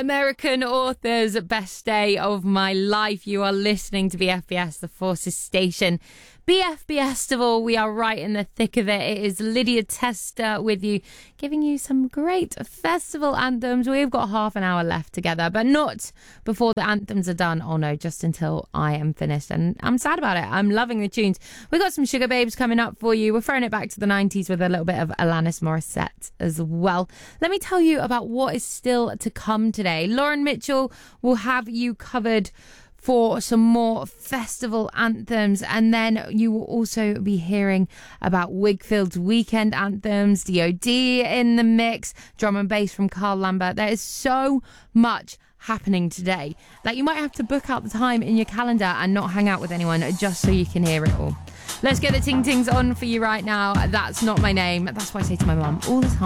American Authors, Best Day of My Life. You are listening to BFBS, the Forces Station. BFBestival, we are right in the thick of it. It is Lydia Tester with you, giving you some great festival anthems. We've got half an hour left together, but not before the anthems are done. Oh no, just until I am finished. And I'm sad about it. I'm loving the tunes. We've got some Sugar Babes coming up for you. We're throwing it back to the 90s with a little bit of Alanis Morissette as well. Let me tell you about what is still to come today. Lauren Mitchell will have you covered for some more festival anthems, and then you will also be hearing about Wigfield's weekend anthems, DOD in the mix, drum and bass from Carl Lambert. There is so much happening today that you might have to book out the time in your calendar and not hang out with anyone just so you can hear it all. Let's get the ting tings on for you right now. That's not my name. That's what I say to my mum all the time.